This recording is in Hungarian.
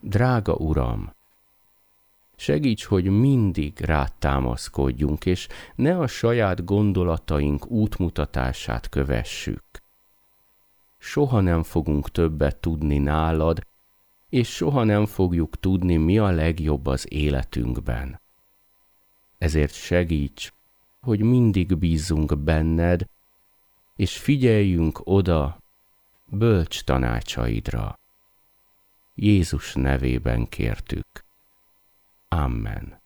Drága Uram, segíts, hogy mindig rád támaszkodjunk, és ne a saját gondolataink útmutatását kövessük. Soha nem fogunk többet tudni nálad, és soha nem fogjuk tudni, mi a legjobb az életünkben. Ezért segíts, hogy mindig bízzunk benned, és figyeljünk oda bölcs tanácsaidra. Jézus nevében kértük. Amen.